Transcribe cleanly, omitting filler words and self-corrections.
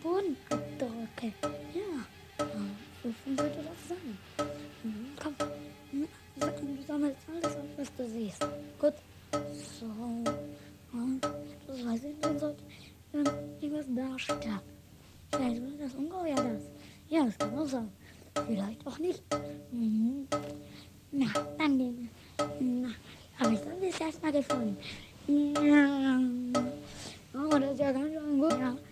gefunden. Doch, okay. Ja. Wovon könnte das sein? Komm. Du sammelst alles auf, was du siehst. Gut. So. Und das weiß ich, dann sollte irgendwas darstellen. Vielleicht war das Ungeheuer das. Ja, das kann auch sein. Vielleicht auch nicht. Na, dann den. Na, habe ich das jetzt erstmal gefunden. Ja. Oh, das ist ja ganz schön gut. Ja.